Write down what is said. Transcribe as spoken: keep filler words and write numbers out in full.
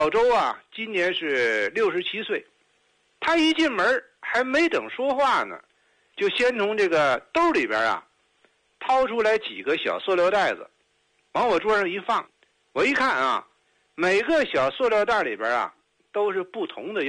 老周啊，今年是六十七岁，他一进门还没等说话呢，就先从这个兜里边啊掏出来几个小塑料袋子，往我桌上一放。我一看啊，每个小塑料袋里边啊都是不同的